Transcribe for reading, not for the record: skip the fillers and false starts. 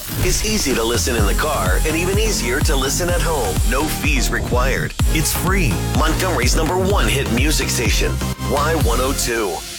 is easy to listen in the car and even easier to listen at home. No fees required. It's free. Montgomery's #1 hit music station, Y102.